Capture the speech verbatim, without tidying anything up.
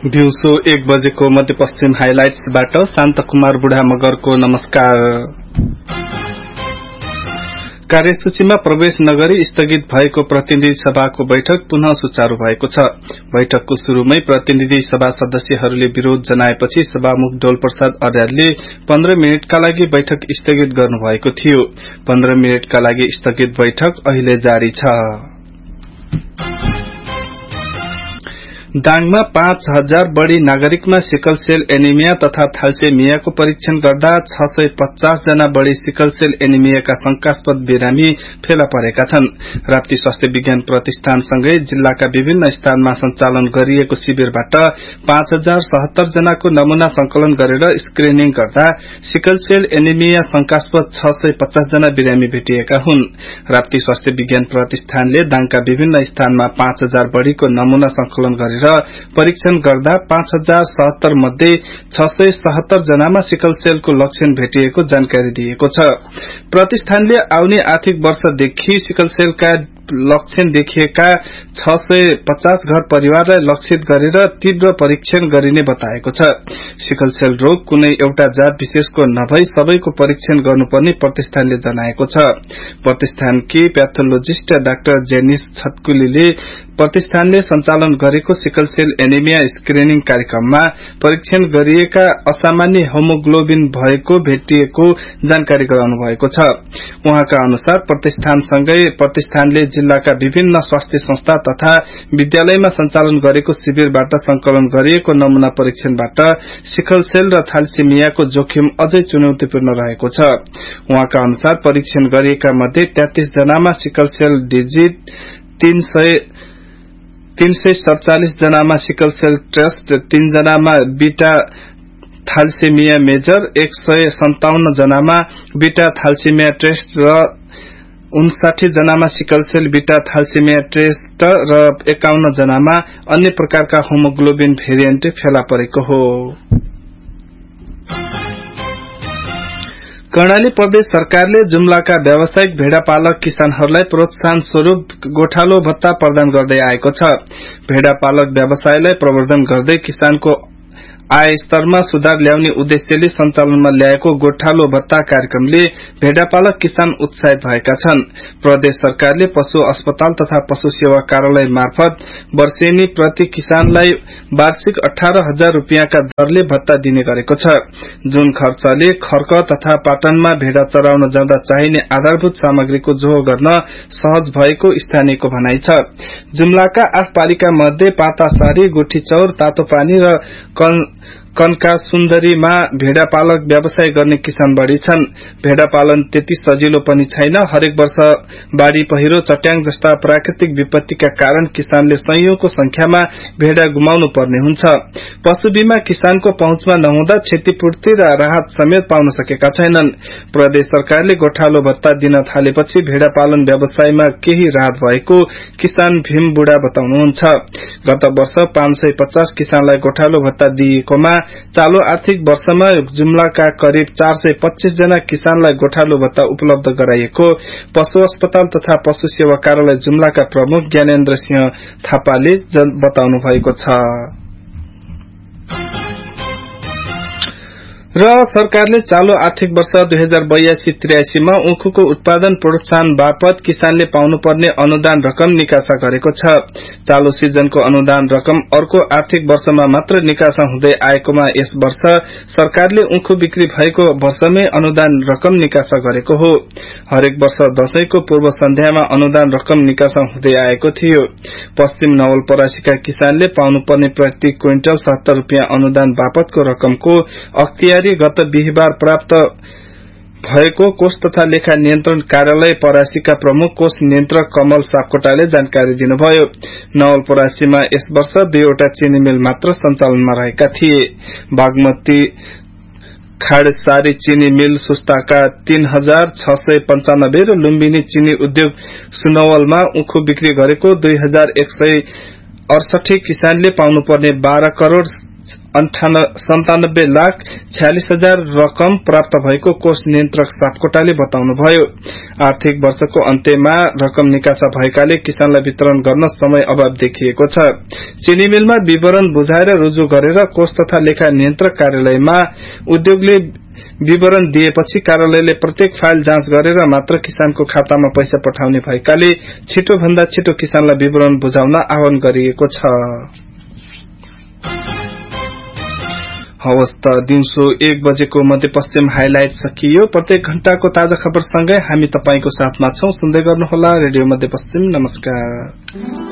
दिउँसो एक बजेको मध्यपश्चिम हाइलाइट्सबाट शान्त कुमार बुढा मगरको नमस्कार। कार्यसूचीमा प्रवेश नगरी स्थगित भएको प्रतिनिधि सभाको बैठक पुनः सुचारू भएको छ। बैठकको शुरूमै प्रतिनिधि सभा सदस्यहरूले विरोध जनाएपछि सभामुख डोलप्रसाद अर्यालले पन्ध्र मिनटका लागि बैठक स्थगित गर्नुभएको थियो। पन्ध्र मिनटका लागि स्थगित बैठक अहिले जारी छ। दाङमा पाँच हजार बढ़ी नागरिकमा सिकल सेल एनिमिया तथा थ्यालेसेमियाको परीक्षण गर्दा छ सय पचास जना बढ़ी सिकल सेल एनिमियाका शंकास्पद बिरामी फेला परेका छन्। राप्ती स्वास्थ्य विज्ञान प्रतिष्ठानसँगै जिल्लाका विभिन्न स्थानमा सञ्चालन गरिएको शिविरबाट पाँच हजार सतहत्तर जनाको नमूना संकलन गरेर स्क्रिनिङ गर्दा सिकल सेल एनिमिया शंकास्पद छ सय पचास जना बिरामी भेटिएका हुन्। राप्ती स्वास्थ्य विज्ञान प्रतिष्ठानले दाङका विभिन्न स्थानमा पाँच हजार बढ़ीको नमूना संकलन गरेर परीक्षण गर्दा पाँच हजार सतहत्तर मध्ये छ सय सतहत्तर जनामा सिकल सेलको लक्षण भेटिएको जानकारी दिएको छ। प्रतिष्ठानले आउने आर्थिक वर्षदेखि सिकल सेलका लक्षण देखिएका छ सय पचास घर परिवारलाई लक्षित गरेर तीव्र परीक्षण गरिने बताएको छ। सिकल सेल रोग कुनै एउटा जात विशेषको नभई सबैको परीक्षण गर्नुपर्ने प्रतिष्ठानले जनाएको छ। प्रतिष्ठानकी प्याथोलोजिस्ट डाक्टर जेनिस छतकुलीले प्रतिष्ठानले सञ्चालन गरेको सिकल सेल एनिमिया स्क्रिनिङ कार्यक्रममा परीक्षण गरिएका असामान्य होमोग्लोबिन भएको भेटिएको जानकारी गराउनु भएको छ। उहाँका अनुसार प्रतिष्ठानसँगै प्रतिष्ठानले जिल्लाका विभिन्न स्वास्थ्य संस्था तथा विद्यालयमा सञ्चालन गरेको शिविरबाट संकलन गरिएको नमूना परीक्षणबाट सिकल सेल र थ्यालेसेमियाको जोखिम अझै चुनौतीपूर्ण रहेको छ। उहाँका अनुसार परीक्षण गरिएका मध्ये तेत्तीस जनामा सिकल सेल डिजिट तीन सय तीन सय सड़चालीस जनामा सिकल सेल ट्रस्ट तीन जनामा बीटा थ्यालेसेमिया मेजर एक सय सन्ताउन्न जनामा बीटा थ्यालेसेमिया ट्रस्ट र उनसाठी जनामा सिकल सेल बीटा थ्यालेसेमिया ट्रस्ट र एकाउन्न जनामा अन्य प्रकारका होमोग्लोबिन भेरिएन्ट फेला परेको हो। कर्णाली प्रदेश सरकारले जुम्लाका व्यावसायिक भेड़ापालक किसानहरूलाई प्रोत्साहन स्वरूप गोठालो भत्ता प्रदान गर्दै आएको छ। भेड़ापालक व्यवसायलाई प्रवर्धन गर्दै किसानको आय स्तरमा सुधार ल्याउने उद्देश्यले सञ्चालनमा ल्याएको गोठालो भत्ता कार्यक्रमले भेड़ापालक किसान उत्साहित भएका छन्। प्रदेश सरकारले पशु अस्पताल तथा पशु सेवा कार्यालय मार्फत वर्षेनी प्रति किसानलाई वार्षिक अठारह हजार रूपियाँका दरले भत्ता दिने गरेको छ। जुन खर्चले खर्क तथा पाटनमा भेड़ा चराउन जाँदा चाहिने आधारभूत सामग्रीको जोहो गर्न सहज भएको स्थानीयको भनाइ छ। जुम्लाका आठ पालिका मध्ये पातासारी, गुठीचौर, तातोपानी र कनका सुन्दरीमा भेड़ा पालक व्यवसाय गर्ने किसान बढ़ी छन्। भेड़ा पालन त्यति सजिलो पनि छैन। हरेक वर्ष बाढ़ी, पहिरो, चट्याङ जस्ता प्राकृतिक विपत्तिका कारण किसानले सयौंको संख्यामा भेड़ा गुमाउनु पर्ने हुन्छ। पशु बीमा किसानको पहुँचमा नहुँदा क्षतिपूर्ति र राहत समेत पाउन सकेका छैनन्। प्रदेश सरकारले गोठालो भत्ता दिन थालेपछि भेड़ा पालन व्यवसायमा केही राहत भएको किसान भीम बुढा बताउनुहुन्छ। गत वर्ष पाँच सय पचास किसानलाई गोठालो भत्ता दिएकोमा चालू आर्थिक वर्षमा जुम्लाका करिब चार सय पच्चीस जना किसानलाई गोठालो भत्ता उपलब्ध गराइएको पशु अस्पताल तथा पशु सेवा कार्यालय जुम्लाका प्रमुख ज्ञानेन्द्र सिंह थापाले बताउनु भएको छ। र सरकारले चालू आर्थिक वर्ष दुई हजार बयासी त्रियासी मा उखुको उत्पादन प्रोत्साहन बापत किसानले पाउनुपर्ने अनुदान रकम निकासा गरेको छ। चालू सिजनको अनुदान रकम अर्को आर्थिक वर्षमा मात्र निकासा हुँदै आएकोमा यस वर्ष सरकारले उखु बिक्री भएको वर्षमै अनुदान रकम निकासा गरेको हो। हरेक वर्ष दशैंको पूर्व सन्ध्यामा अनुदान रकम निकासा हुँदै आएको थियो। पश्चिम नवलपरासीका किसानले पाउनुपर्ने प्रति क्विन्टल सत्तर रूपियाँ अनुदान बापतको रकमको अख्तियार गत बिहिबार प्राप्त भएको कोष तथा लेखा नियन्त्रण कार्यालय परासीका प्रमुख कोष नियन्त्रक कमल सापकोटाले जानकारी दिनुभयो। नवलपरासीमा यस वर्ष दुईवटा चीनी मिल मात्र सञ्चालनमा रहेका थिए। बागमती खाड़सारी चीनी मिल सुस्ताका तीन हजार छ सय पंचानब्बे र लुम्बिनी चीनी उद्योग सुनवलमा उखु बिक्री गरेको दुई हजार एक सय अडसठी किसानले पाउनुपर्ने बाह्र करोड़ सन्तानब्बे लाख छयालिस हजार रकम प्राप्त भएको कोष नियन्त्रक सापकोटाले बताउनुभयो। आर्थिक वर्षको अन्त्यमा रकम निकासा भएकाले किसानलाई वितरण गर्न समय अभाव देखिएको छ। चीनी मिलमा विवरण बुझाएर रुजु गरेर कोष तथा लेखा नियन्त्रक कार्यालयमा उद्योगले विवरण दिएपछि कार्यालयले प्रत्येक फाइल जाँच गरेर मात्र किसानको खातामा पैसा पठाउने भएकाले छिटो भन्दा छिटो किसानलाई विवरण बुझाउन आह्वान गरिएको छ। हवस् त दिउँसो एक बजेको मध्यपश्चिम हाइलाइट सकियो। प्रत्येक घण्टाको ताजा खबर सँगै हामी तपाईको साथमा छौं। सुन्दै गर्नुहोला रेडियो मध्यपश्चिम। नमस्कार।